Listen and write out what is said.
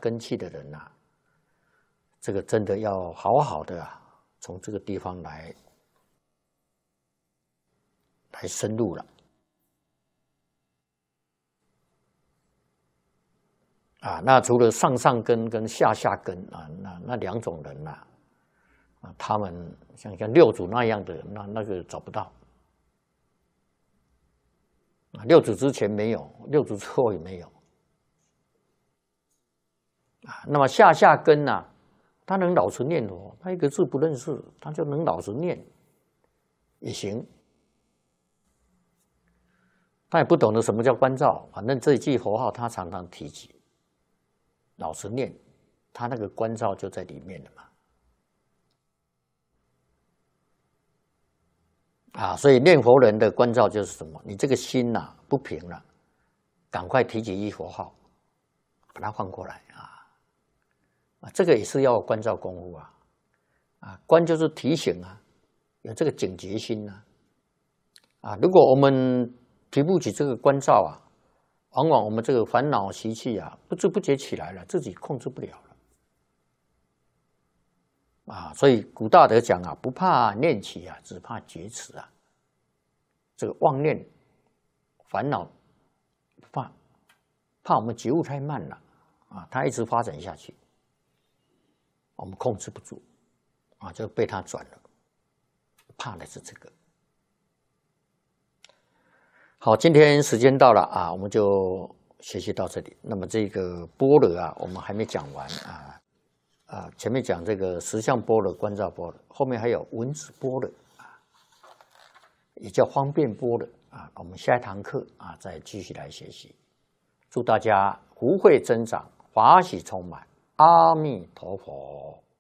根器的人呐，这个真的要好好的从这个地方来深入了。那除了上上根跟下下根那两种人呐，他们像六祖那样的那个找不到。六祖之前没有，六祖之后也没有。那么下下根呢，他能老实念佛，他一个字不认识，他就能老实念也行。他也不懂得什么叫观照，反正这一句佛号他常常提及。老实念，他那个关照就在里面了嘛。所以念佛人的关照就是什么？你这个心不平了，赶快提起一佛号，把它换过来这个也是要关照功夫观就是提醒有这个警觉心如果我们提不起这个关照往往我们这个烦恼习气不知不觉起来了，自己控制不了了所以古大德讲不怕念起只怕觉迟这个妄念烦恼不怕我们觉悟太慢了它一直发展下去，我们控制不住就被它转了，怕的是这个。好，今天时间到了我们就学习到这里。那么这个般若我们还没讲完前面讲这个实相般若、观照般若，后面还有文字般若也叫方便般若我们下一堂课再继续来学习。祝大家福慧增长，法喜充满，阿弥陀佛。